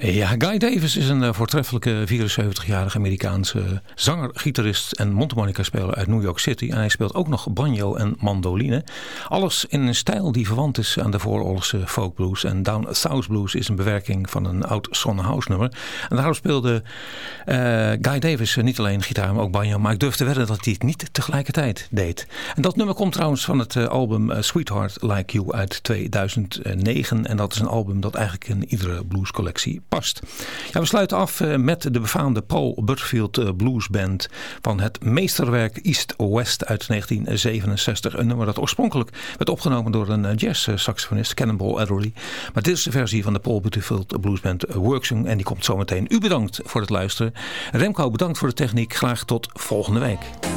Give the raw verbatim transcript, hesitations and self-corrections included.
Ja, Guy Davis is een uh, voortreffelijke vierenzeventigjarige Amerikaanse zanger, gitarist en mondharmonica-speler uit New York City. En hij speelt ook nog banjo en mandoline. Alles in een stijl die verwant is aan de vooroorlogse folkblues. En Down South Blues is een bewerking van een oud Son House nummer. En daarom speelde uh, Guy Davis niet alleen gitaar, maar ook banjo. Maar ik durf te wedden dat hij het niet tegelijkertijd deed. En dat nummer komt trouwens van het uh, album uh, Sweetheart Like You uit tweeduizend negen. En dat is een album dat eigenlijk in iedere bluescollectie past. Ja, we sluiten af uh, met de befaamde Paul Butterfield uh, Blues Band van het meesterwerk East West uit negentien zevenenzestig. Een nummer dat oorspronkelijk werd opgenomen door een uh, jazz-saxofonist, Cannonball Adderley. Maar dit is de versie van de Paul Butterfield Blues Band uh, Worksong en die komt zometeen. U bedankt voor het luisteren. Remco, bedankt voor de techniek. Graag tot volgende week.